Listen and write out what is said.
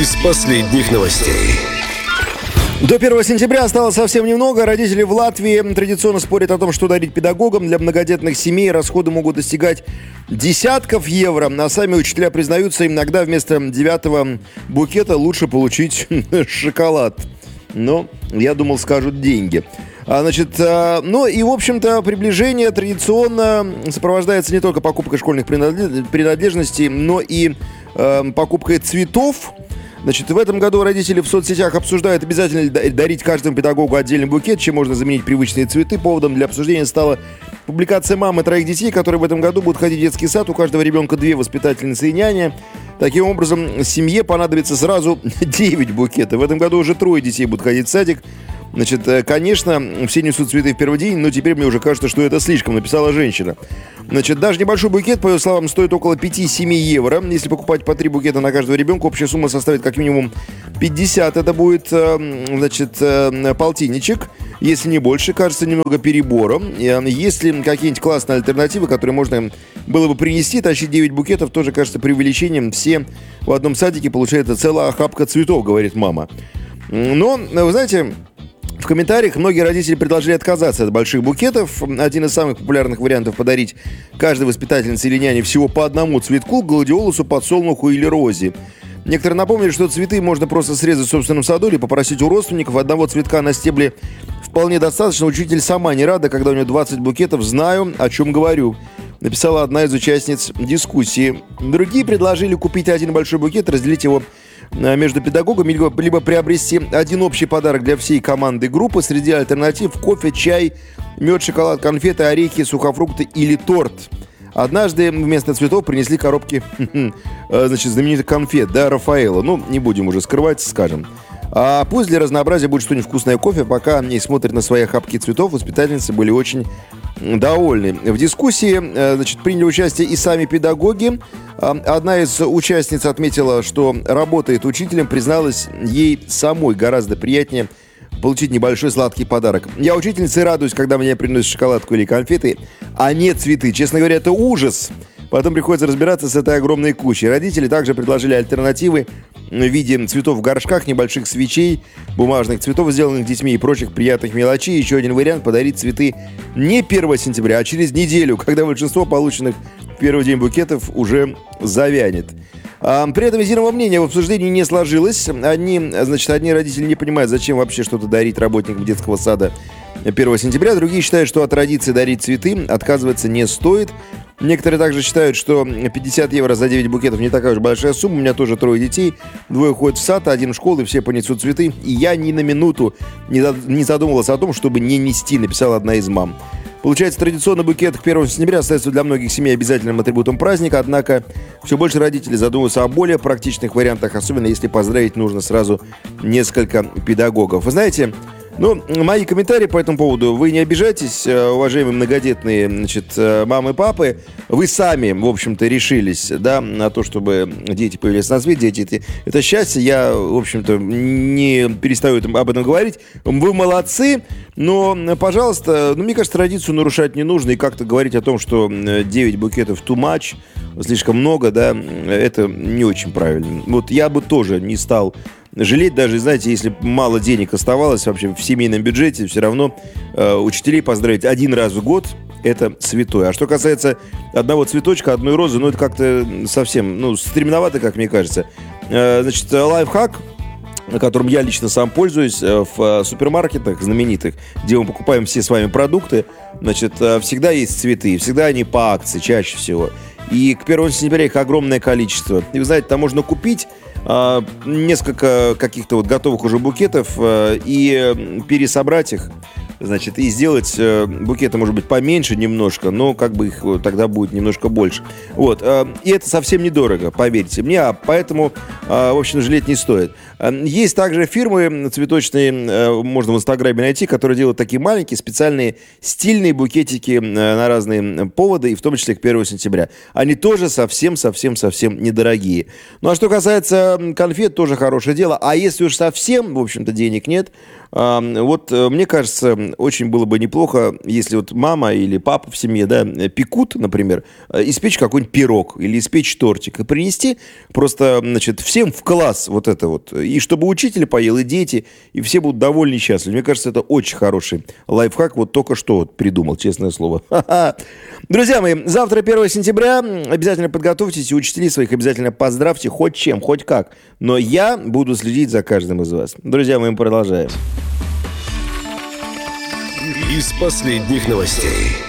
из последних новостей. До 1 сентября осталось совсем немного. Родители в Латвии традиционно спорят о том, что дарить педагогам. Для многодетных семей расходы могут достигать десятков евро. А сами учителя признаются, иногда вместо 9-го букета лучше получить шоколад. Но я думал, скажут деньги. Ну и, в общем-то, приближение традиционно сопровождается не только покупкой школьных принадлежностей, но и покупкой цветов. В этом году родители в соцсетях обсуждают, обязательно ли дарить каждому педагогу отдельный букет, чем можно заменить привычные цветы. Поводом для обсуждения стала публикация мамы 3 детей, которые в этом году будут ходить в детский сад. У каждого ребенка 2 воспитательницы и няня. Таким образом, семье понадобится сразу 9 букетов. В этом году уже 3 детей будут ходить в садик. Конечно, все несут цветы в первый день, но теперь мне уже кажется, что это слишком, написала женщина. Даже небольшой букет, по ее словам, стоит около 5-7 евро. Если покупать по 3 букета на каждого ребенка, общая сумма составит как минимум 50. Это будет, полтинничек. Если не больше, кажется немного перебором. Есть ли какие-нибудь классные альтернативы, которые можно было бы принести? Тащить 9 букетов тоже кажется преувеличением. Все в одном садике получается целая охапка цветов, говорит мама. Но, вы знаете, в комментариях многие родители предложили отказаться от больших букетов. Один из самых популярных вариантов — подарить каждой воспитательнице или няне всего по одному цветку: гладиолусу, подсолнуху или розе. Некоторые напомнили, что цветы можно просто срезать в собственном саду или попросить у родственников. Одного цветка на стебле вполне достаточно. Учитель сама не рада, когда у нее 20 букетов. Знаю, о чем говорю, написала одна из участниц дискуссии. Другие предложили купить один большой букет, разделить его между педагогами, либо приобрести один общий подарок для всей команды группы. Среди альтернатив: кофе, чай, мед, шоколад, конфеты, орехи, сухофрукты или торт. Однажды вместо цветов принесли коробки знаменитых конфет, Рафаэлло. Не будем уже скрывать, скажем. А пусть для разнообразия будет что-нибудь вкусное кофе. Пока они смотрят на свои охапки цветов, воспитательницы были очень довольны. В дискуссии, приняли участие и сами педагоги. Одна из участниц отметила, что работает учителем, призналась, ей самой гораздо приятнее получить небольшой сладкий подарок. Я учительница и радуюсь, когда мне приносят шоколадку или конфеты, а не цветы. Честно говоря, это ужас. Потом приходится разбираться с этой огромной кучей. Родители также предложили альтернативы в виде цветов в горшках, небольших свечей, бумажных цветов, сделанных детьми, и прочих приятных мелочей. Еще один вариант — подарить цветы не 1 сентября, а через неделю, когда большинство полученных в первый день букетов уже завянет. При этом единого мнения в обсуждении не сложилось. Одни родители не понимают, зачем вообще что-то дарить работникам детского сада 1 сентября. Другие считают, что от традиции дарить цветы отказываться не стоит. Некоторые также считают, что 50 евро за 9 букетов не такая уж большая сумма. У меня тоже 3 детей. 2 ходят в сад, 1 в школу, и все понесут цветы. И я ни на минуту не задумывалась о том, чтобы не нести, написала одна из мам. Получается, традиционный букет к 1 сентября остается для многих семей обязательным атрибутом праздника, однако все больше родителей задумываются о более практичных вариантах, особенно если поздравить нужно сразу несколько педагогов. Вы знаете, мои комментарии по этому поводу: вы не обижайтесь, уважаемые многодетные мамы и папы. Вы сами, в общем-то, решились, на то, чтобы дети появились на свет. Дети — это счастье. Я, в общем-то, не перестаю об этом говорить. Вы молодцы, но, пожалуйста, мне кажется, традицию нарушать не нужно. И как-то говорить о том, что 9 букетов too much, слишком много, это не очень правильно. Я бы тоже не стал жалеть, даже, знаете, если мало денег оставалось вообще в семейном бюджете, все равно учителей поздравить 1 раз в год — это святое. А что касается одного цветочка, одной розы, это как-то совсем, стремновато, как мне кажется. Лайфхак, которым я лично сам пользуюсь в супермаркетах знаменитых, где мы покупаем все с вами продукты, всегда есть цветы, всегда они по акции, чаще всего. И к 1 сентября их огромное количество. И вы знаете, там можно купить несколько каких-то готовых уже букетов и пересобрать их, и сделать букеты, может быть, поменьше немножко, но их тогда будет немножко больше. И это совсем недорого, поверьте мне, поэтому, в общем, жалеть не стоит. Есть также фирмы цветочные, можно в Инстаграме найти, которые делают такие маленькие, специальные, стильные букетики на разные поводы, и в том числе к 1 сентября. Они тоже совсем недорогие. А что касается конфет, тоже хорошее дело. А если уж совсем, в общем-то, денег нет, мне кажется, очень было бы неплохо, если вот мама или папа в семье, да, пекут, например, испечь какой-нибудь пирог или испечь тортик и принести просто, значит, всем в класс вот это вот. И чтобы учитель поел, и дети, и все будут довольны и счастливы. Мне кажется, это очень хороший лайфхак. Вот только что вот придумал, честное слово. Друзья мои, завтра 1 сентября. Обязательно подготовьтесь, и учителей своих обязательно поздравьте хоть чем, хоть как. Но я буду следить за каждым из вас. Друзья мои, мы продолжаем. Из последних новостей.